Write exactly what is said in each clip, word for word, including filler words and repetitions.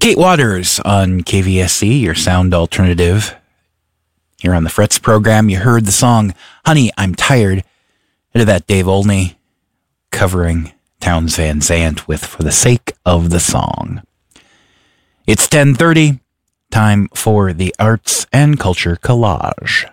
Kate Waters on K V S C, your sound alternative. Here on the Frets program, you heard the song Honey, I'm Tired. Ahead of that, Dave Olney covering Townes Van Zandt with For the Sake of the Song. It's ten thirty, time for the Arts and Culture Collage.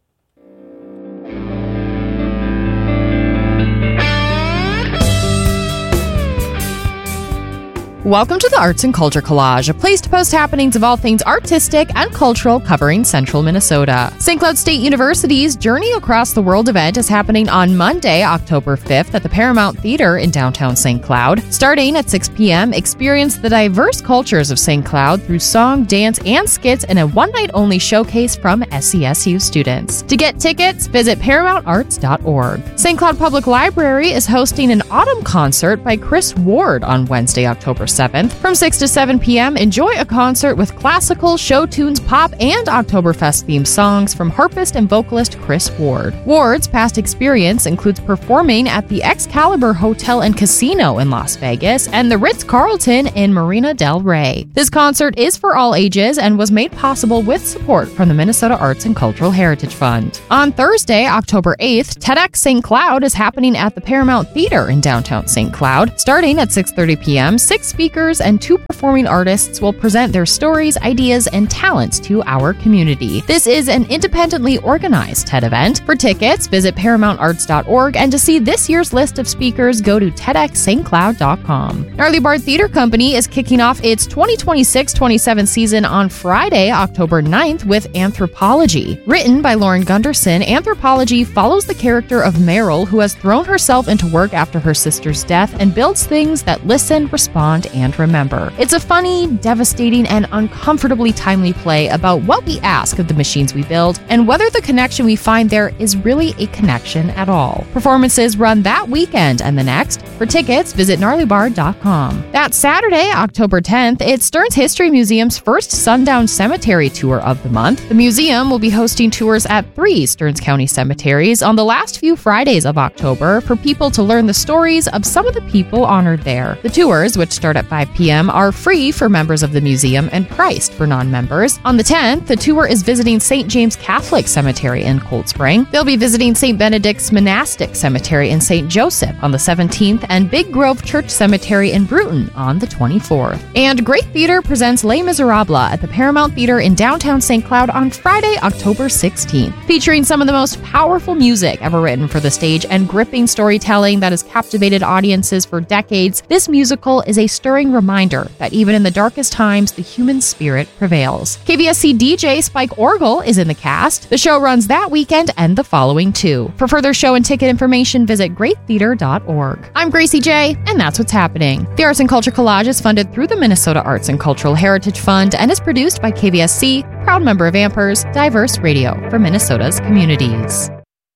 Welcome to the Arts and Culture Collage, a place to post happenings of all things artistic and cultural covering central Minnesota. Saint Cloud State University's Journey Across the World event is happening on Monday, October fifth at the Paramount Theater in downtown Saint Cloud. Starting at six p.m., experience the diverse cultures of Saint Cloud through song, dance, and skits in a one-night-only showcase from S C S U students. To get tickets, visit paramount arts dot org. Saint Cloud Public Library is hosting an autumn concert by Chris Ward on Wednesday, October seventh. From six to seven p.m., enjoy a concert with classical, show tunes, pop, and Oktoberfest-themed songs from harpist and vocalist Chris Ward. Ward's past experience includes performing at the Excalibur Hotel and Casino in Las Vegas and the Ritz-Carlton in Marina del Rey. This concert is for all ages and was made possible with support from the Minnesota Arts and Cultural Heritage Fund. On Thursday, October eighth, TEDx Saint Cloud is happening at the Paramount Theater in downtown Saint Cloud. Starting at six thirty p.m., six speakers and two performing artists will present their stories, ideas, and talents to our community. This is an independently organized TED event. For tickets, visit paramount arts dot org, and to see this year's list of speakers, go to ted x saint cloud dot com. Gnarly Barred Theater Company is kicking off its twenty twenty-six twenty-seven season on Friday, October ninth with Anthropology. Written by Lauren Gunderson, Anthropology follows the character of Meryl, who has thrown herself into work after her sister's death and builds things that listen, respond, and remember. It's a funny, devastating, and uncomfortably timely play about what we ask of the machines we build and whether the connection we find there is really a connection at all. Performances run that weekend and the next. For tickets, visit gnarly bard dot com. That Saturday, October tenth, it's Stearns History Museum's first Sundown Cemetery tour of the month. The museum will be hosting tours at three Stearns County cemeteries on the last few Fridays of October for people to learn the stories of some of the people honored there. The tours, which start at five p.m., are free for members of the museum and priced for non-members. On the tenth, the tour is visiting Saint James Catholic Cemetery in Cold Spring. They'll be visiting Saint Benedict's Monastic Cemetery in Saint Joseph on the seventeenth and Big Grove Church Cemetery in Bruton on the twenty-fourth. And Great Theater presents Les Miserables at the Paramount Theater in downtown Saint Cloud on Friday, October sixteenth. Featuring some of the most powerful music ever written for the stage and gripping storytelling that has captivated audiences for decades, this musical is a stirring reminder that even in the darkest times, the human spirit prevails. K V S C D J Spike Orgel is in the cast. The show runs that weekend and the following too. For further show and ticket information, visit great theater dot org. I'm Gracie J, and that's what's happening. The Arts and Culture Collage is funded through the Minnesota Arts and Cultural Heritage Fund and is produced by K V S C, proud member of Ampers, diverse radio for Minnesota's communities.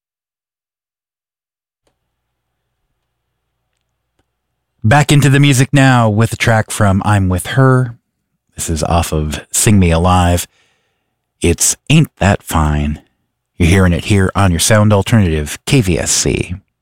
Back into the music now with a track from I'm With Her. This is off of Sing Me Alive. It's Ain't That Fine. You're hearing it here on your sound alternative, K V S C.